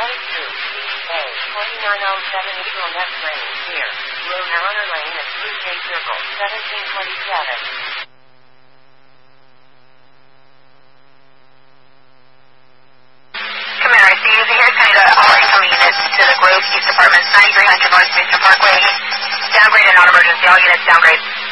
That is true. PA 2907 Eagle Nest Lane, here. Blue Mariner Lane and Blue Jay Circle, 1727. Camaro, so using here kind of all incoming units to the Grove East Apartments, 9300 North Station Parkway. Downgrade and non-emergency. All units downgrade.